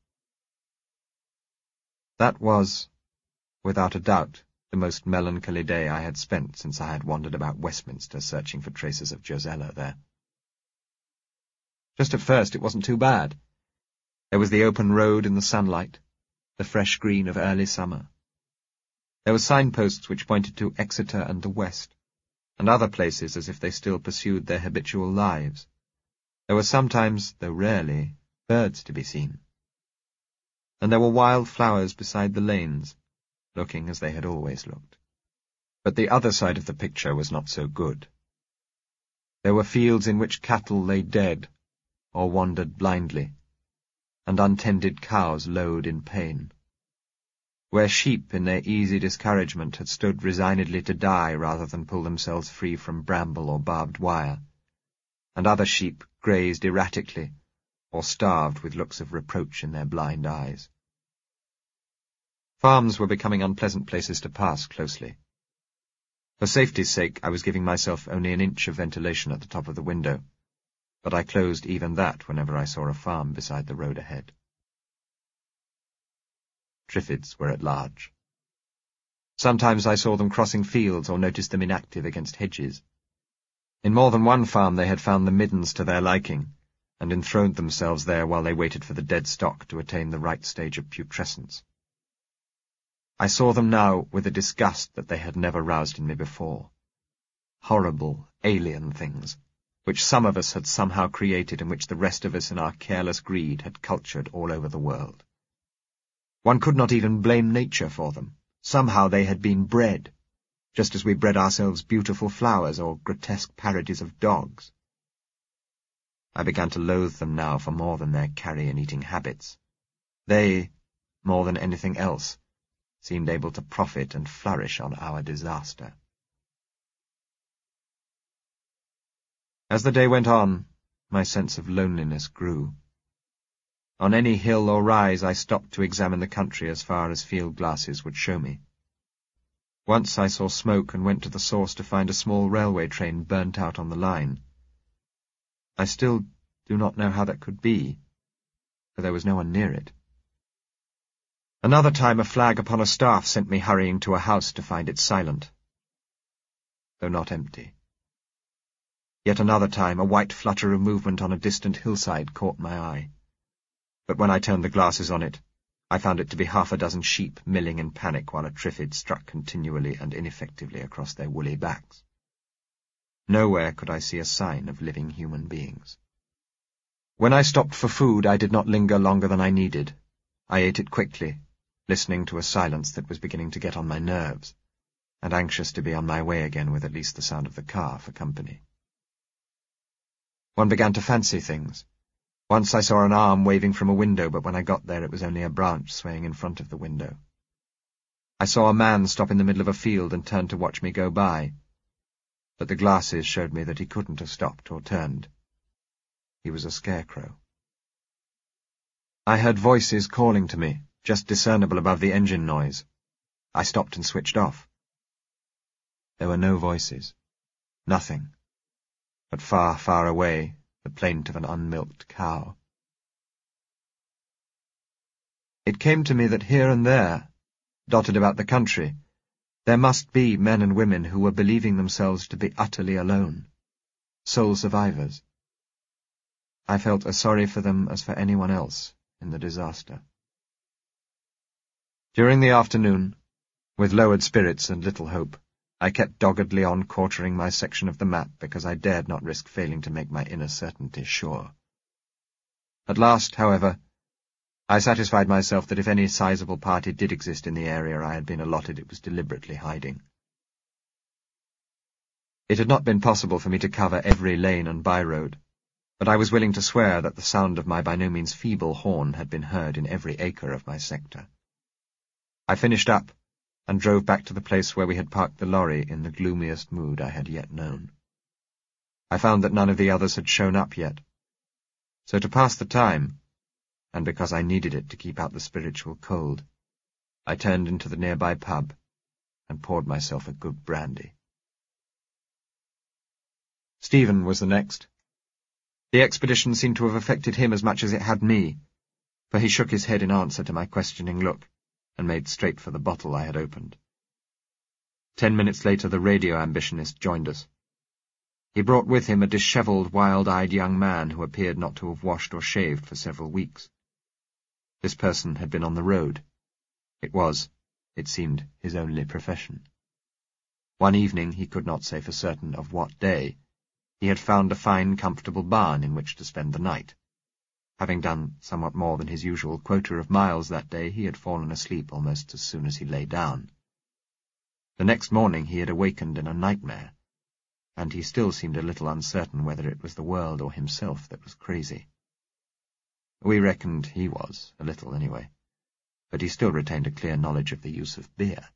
That was, without a doubt, the most melancholy day I had spent since I had wandered about Westminster searching for traces of Josella there. Just at first it wasn't too bad. There was the open road in the sunlight, the fresh green of early summer. There were signposts which pointed to Exeter and the west, and other places as if they still pursued their habitual lives. There were sometimes, though rarely, birds to be seen. And there were wild flowers beside the lanes, looking as they had always looked. But the other side of the picture was not so good. There were fields in which cattle lay dead, or wandered blindly, and untended cows lowed in pain, where sheep in their easy discouragement had stood resignedly to die rather than pull themselves free from bramble or barbed wire, and other sheep grazed erratically, or starved with looks of reproach in their blind eyes. Farms were becoming unpleasant places to pass closely. For safety's sake, I was giving myself only an inch of ventilation at the top of the window, but I closed even that whenever I saw a farm beside the road ahead. Triffids were at large. Sometimes I saw them crossing fields or noticed them inactive against hedges. In more than one farm they had found the middens to their liking, and enthroned themselves there while they waited for the dead stock to attain the right stage of putrescence. I saw them now with a disgust that they had never roused in me before. Horrible, alien things, which some of us had somehow created and which the rest of us in our careless greed had cultured all over the world. One could not even blame nature for them. Somehow they had been bred, just as we bred ourselves beautiful flowers or grotesque parodies of dogs. I began to loathe them now for more than their carrion-eating habits. They, more than anything else, seemed able to profit and flourish on our disaster. As the day went on, my sense of loneliness grew. On any hill or rise I stopped to examine the country as far as field glasses would show me. Once I saw smoke and went to the source to find a small railway train burnt out on the line. I still do not know how that could be, for there was no one near it. Another time a flag upon a staff sent me hurrying to a house to find it silent, though not empty. Yet another time a white flutter of movement on a distant hillside caught my eye, but when I turned the glasses on it, I found it to be half a dozen sheep milling in panic while a Triffid struck continually and ineffectively across their woolly backs. Nowhere could I see a sign of living human beings. When I stopped for food, I did not linger longer than I needed. I ate it quickly, listening to a silence that was beginning to get on my nerves, and anxious to be on my way again with at least the sound of the car for company. One began to fancy things. Once I saw an arm waving from a window, but when I got there it was only a branch swaying in front of the window. I saw a man stop in the middle of a field and turn to watch me go by, but the glasses showed me that he couldn't have stopped or turned. He was a scarecrow. I heard voices calling to me, just discernible above the engine noise. I stopped and switched off. There were no voices, nothing, but far, far away, the plaint of an unmilked cow. It came to me that here and there, dotted about the country, there must be men and women who were believing themselves to be utterly alone, sole survivors. I felt as sorry for them as for anyone else in the disaster. During the afternoon, with lowered spirits and little hope, I kept doggedly on quartering my section of the map because I dared not risk failing to make my inner certainty sure. At last, however, I satisfied myself that if any sizable party did exist in the area I had been allotted, it was deliberately hiding. It had not been possible for me to cover every lane and by-road, but I was willing to swear that the sound of my by no means feeble horn had been heard in every acre of my sector. I finished up, and drove back to the place where we had parked the lorry in the gloomiest mood I had yet known. I found that none of the others had shown up yet, so to pass the time, and because I needed it to keep out the spiritual cold, I turned into the nearby pub and poured myself a good brandy. Stephen was the next. The expedition seemed to have affected him as much as it had me, for he shook his head in answer to my questioning look, and made straight for the bottle I had opened. Ten minutes later the radio ambitionist joined us. He brought with him a dishevelled, wild-eyed young man who appeared not to have washed or shaved for several weeks. This person had been on the road. It was, it seemed, his only profession. One evening, he could not say for certain of what day, he had found a fine, comfortable barn in which to spend the night. Having done somewhat more than his usual quota of miles that day, he had fallen asleep almost as soon as he lay down. The next morning he had awakened in a nightmare, and he still seemed a little uncertain whether it was the world or himself that was crazy. We reckoned he was, a little anyway, but he still retained a clear knowledge of the use of beer.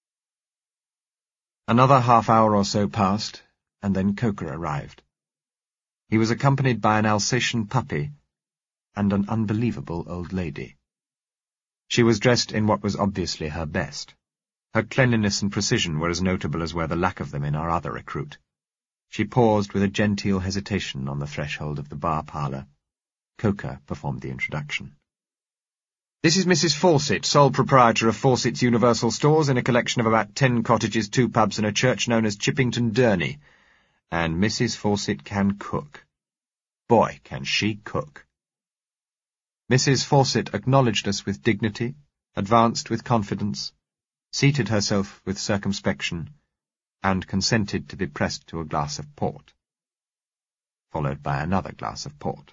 Another half hour or so passed, and then Coker arrived. He was accompanied by an Alsatian puppy and an unbelievable old lady. She was dressed in what was obviously her best. Her cleanliness and precision were as notable as were the lack of them in our other recruit. She paused with a genteel hesitation on the threshold of the bar-parlour. Coker performed the introduction. "This is Missus Fawcett, sole proprietor of Fawcett's Universal Stores, in a collection of about ten cottages, two pubs and a church known as Chippington Durney. And Missus Fawcett can cook. Boy, can she cook!" Missus Fawcett acknowledged us with dignity, advanced with confidence, seated herself with circumspection, and consented to be pressed to a glass of port, followed by another glass of port.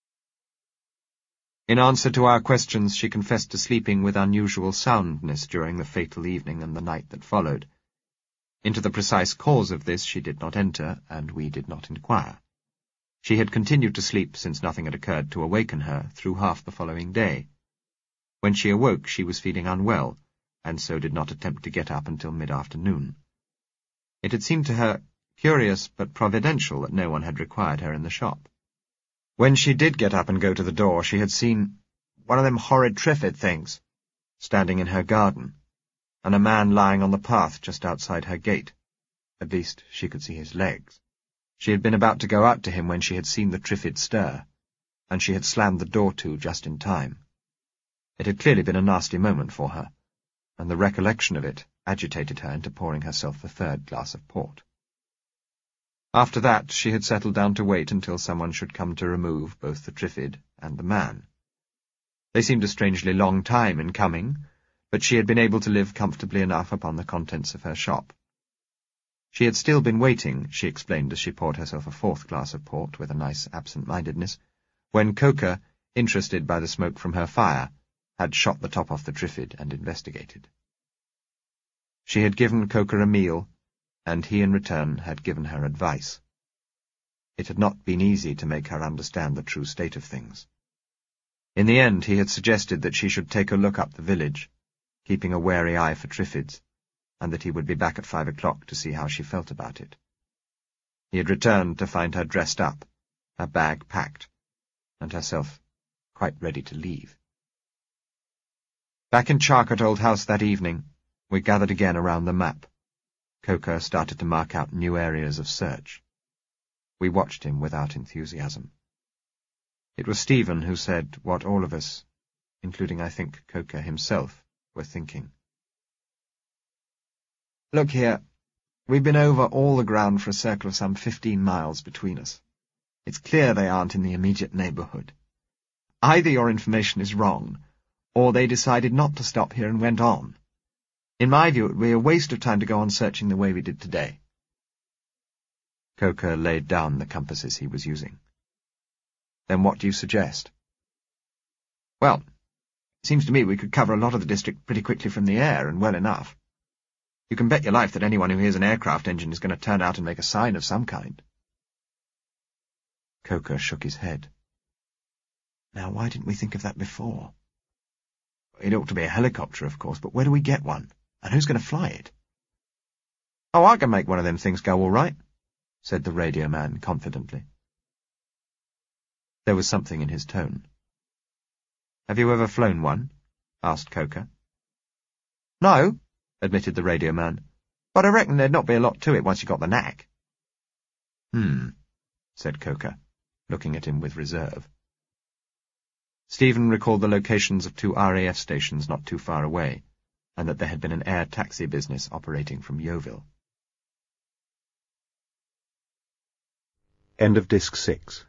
In answer to our questions, she confessed to sleeping with unusual soundness during the fatal evening and the night that followed. Into the precise cause of this she did not enter, and we did not inquire. She had continued to sleep since nothing had occurred to awaken her through half the following day. When she awoke she was feeling unwell, and so did not attempt to get up until mid-afternoon. It had seemed to her curious but providential that no one had required her in the shop. When she did get up and go to the door, she had seen one of them horrid Trifid things standing in her garden, and a man lying on the path just outside her gate. At least she could see his legs. She had been about to go out to him when she had seen the Trifid stir, and she had slammed the door to just in time. It had clearly been a nasty moment for her, and the recollection of it agitated her into pouring herself the third glass of port. After that she had settled down to wait until someone should come to remove both the Trifid and the man. They seemed a strangely long time in coming, but she had been able to live comfortably enough upon the contents of her shop. She had still been waiting, she explained as she poured herself a fourth glass of port with a nice absent-mindedness, when Coker, interested by the smoke from her fire, had shot the top off the Trifid and investigated. She had given Coker a meal, and he in return had given her advice. It had not been easy to make her understand the true state of things. In the end he had suggested that she should take a look up the village, keeping a wary eye for Triffids, and that he would be back at five o'clock to see how she felt about it. He had returned to find her dressed up, her bag packed, and herself quite ready to leave. Back in Charcote Old House that evening, we gathered again around the map. Coker started to mark out new areas of search. We watched him without enthusiasm. It was Stephen who said what all of us, including, I think, Coker himself, were thinking. Look here, we've been over all the ground for a circle of some fifteen miles between us. It's clear they aren't in the immediate neighbourhood. Either your information is wrong, or they decided not to stop here and went on. In my view, it would be a waste of time to go on searching the way we did today. Coker laid down the compasses he was using. Then what do you suggest? Well, it seems to me we could cover a lot of the district pretty quickly from the air, and well enough. You can bet your life that anyone who hears an aircraft engine is going to turn out and make a sign of some kind. Coker shook his head. Now, why didn't we think of that before? It ought to be a helicopter, of course, but where do we get one? And who's going to fly it? Oh, I can make one of them things go all right, said the radio man confidently. There was something in his tone. Have you ever flown one? Asked Coker. No, admitted the radio man, but I reckon there'd not be a lot to it once you got the knack. Hmm, said Coker, looking at him with reserve. Stephen recalled the locations of two R A F stations not too far away, and that there had been an air taxi business operating from Yeovil. End of Disc six.